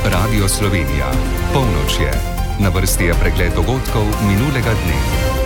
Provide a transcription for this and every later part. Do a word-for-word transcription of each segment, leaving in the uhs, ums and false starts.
Radio Slovenija. Polnoč je. Na vrsti je pregled dogodkov minulega dne.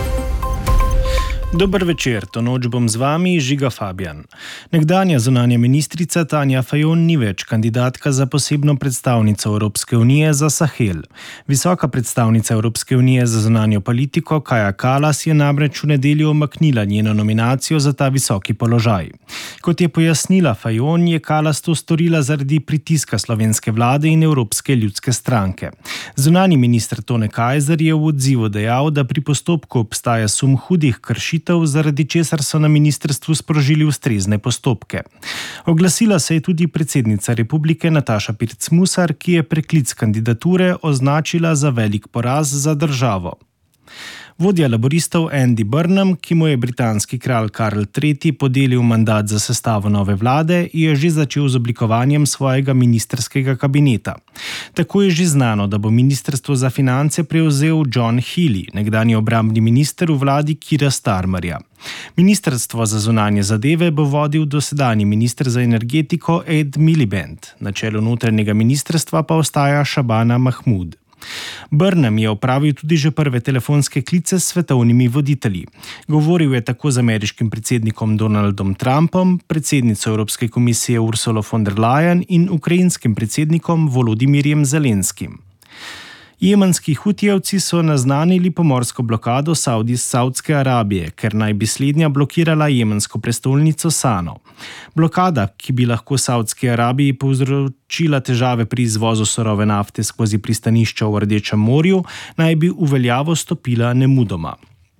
Dober večer, to noč bom z vami, Žiga Fabijan. Nekdanja zunanja ministrica Tanja Fajon ni več kandidatka za posebno predstavnico Evropske unije za Sahel. Visoka predstavnica Evropske unije za zunanjo politiko Kaja Kallas je namreč v nedeljo umaknila njeno nominacijo za ta visoki položaj. Kot je pojasnila Fajon, je Kallas to storila zaradi pritiska slovenske vlade in Evropske ljudske stranke. Zunanji minister Tone Kajzer je v odzivu dejal, da pri postopku obstaja sum hudih kršitev, zaradi česar so na ministrstvu sprožili ustrezne postopke. Oglasila se je tudi predsednica republike Nataša Pirc Musar, ki je preklic kandidature označila za velik poraz za državo. Vodja laboristov Andy Burnham, ki mu je britanski kralj Karl tretji podelil mandat za sestavo nove vlade, je že začel z oblikovanjem svojega ministrskega kabineta. Tako je že znano, da bo ministrstvo za finance prevzel John Healey, nekdanji obrambni minister v vladi Keira Starmerja. Ministrstvo za zunanje zadeve bo vodil dosedanji minister za energetiko Ed Miliband, na čelu notranjega ministrstva pa ostaja Shabana Mahmood. Burnham je opravil tudi že prve telefonske klice s svetovnimi voditelji. Govoril je tako z ameriškim predsednikom Donaldom Trumpom, predsednico Evropske komisije Ursulo von der Leyen in ukrajinskim predsednikom Volodimirjem Zelenskim. Jemenski hutijevci so naznanili pomorsko blokado Saudi Saudske Arabije, ker naj bi slednja blokirala jemensko prestolnico Sano. Blokada, ki bi lahko Saudski Arabiji povzročila težave pri izvozu surove nafte skozi pristanišča v Rdečem morju, naj bi v veljavo stopila nemudoma.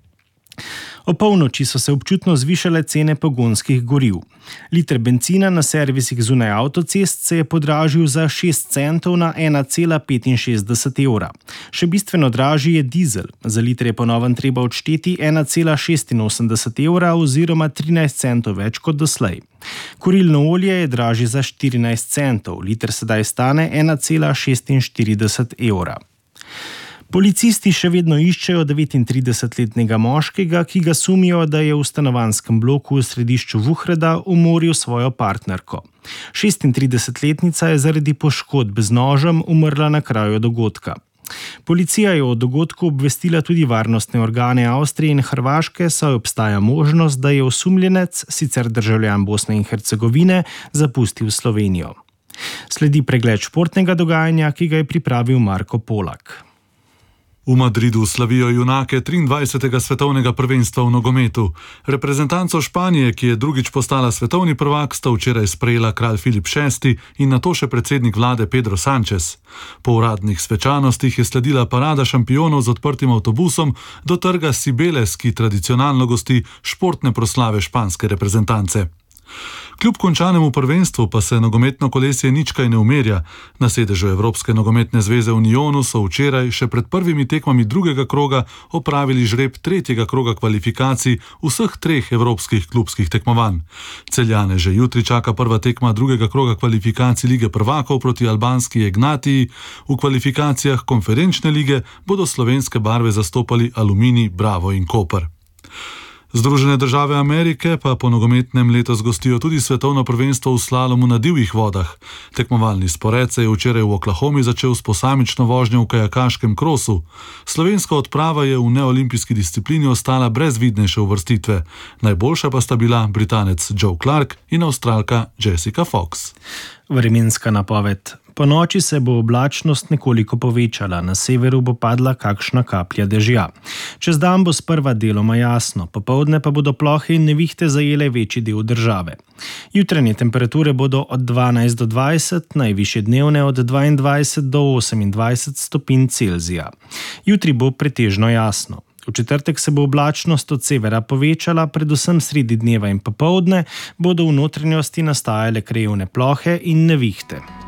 O polnoči so se občutno zvišale cene pogonskih goriv. Liter bencina na servisih zunaj avtocest se je podražil za šest centov na ena cela petinšestdeset evra. Še bistveno dražji je dizel. Za liter je po novem treba odšteti ena cela šestinosemdeset evra oziroma trinajst centov več kot doslej. Kurilno olje je dražje za štirinajst centov. Liter sedaj stane ena cela šestinštirideset evra. Policisti še vedno iščejo devetintridesetletnega moškega, ki ga sumijo, da je v stanovanjskem bloku v središču Vuhreda umoril svojo partnerko. šestintridesetletnica je zaradi poškodb z nožem umrla na kraju dogodka. Policija je o dogodku obvestila tudi varnostne organe Avstrije in Hrvaške, saj obstaja možnost, da je osumljenec, sicer državljan Bosne in Hercegovine, zapustil Slovenijo. Sledi pregled športnega dogajanja, ki ga je pripravil Marko Polak. V Madridu slavijo junake triindvajsetega svetovnega prvenstva v nogometu. Reprezentanco Španije, ki je drugič postala svetovni prvak, sta včeraj sprejela kralj Filip šesti in nato še predsednik vlade Pedro Sánchez. Po uradnih svečanostih je sledila parada šampionov z odprtim avtobusom do trga Cibeles, ki tradicionalno gosti športne proslave španske reprezentance. Kljub končanemu prvenstvu pa se nogometno kolesje nič kaj ne umerja. Na sedežu Evropske nogometne zveze v Unionu so včeraj še pred prvimi tekmami drugega kroga opravili žreb tretjega kroga kvalifikacij vseh treh evropskih klubskih tekmovanj. Celjane že jutri čaka prva tekma drugega kroga kvalifikacij Lige prvakov proti albanski Ignatiji. V kvalifikacijah konferenčne lige bodo slovenske barve zastopali Aluminij, Bravo in Koper. Združene države Amerike pa po nogometnem letos gostijo tudi svetovno prvenstvo v slalomu na divjih vodah. Tekmovalni spored se je včeraj v Oklahomi začel s posamično vožnjo v kajakaškem krosu. Slovenska odprava je v neolimpijski disciplini ostala brez vidnejše uvrstitve. Najboljša pa sta bila Britanec Joe Clark in Avstralka Jessica Fox. Vremenska napoved. Po noči se bo oblačnost nekoliko povečala, na severu bo padla kakšna kaplja dežja. Čez dan bo sprva deloma jasno, popoldne pa bodo plohe in nevihte zajele večji del države. Jutranje temperature bodo od dvanajst do dvajset, najvišje dnevne od dvaindvajset do osemindvajset stopinj Celzija. Jutri bo pretežno jasno. V četrtek se bo oblačnost od severa povečala, predvsem sredi dneva in popoldne bodo v notranjosti nastajale krajevne plohe in nevihte.